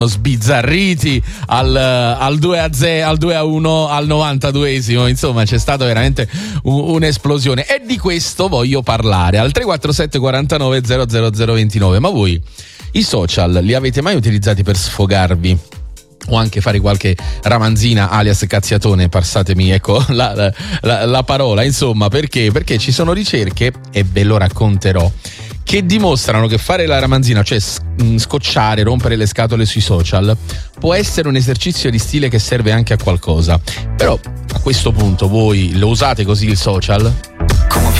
sbizzarriti al 2-1 al 92esimo. Insomma, c'è stata veramente un'esplosione, e di questo voglio parlare al 347 49 00029. Ma voi i social li avete mai utilizzati per sfogarvi o anche fare qualche ramanzina alias cazziatone, passatemi ecco la parola, insomma, perché ci sono ricerche, e ve lo racconterò, che dimostrano che fare la ramanzina, cioè scocciare, rompere le scatole sui social, può essere un esercizio di stile che serve anche a qualcosa. Però a questo punto voi lo usate così il social?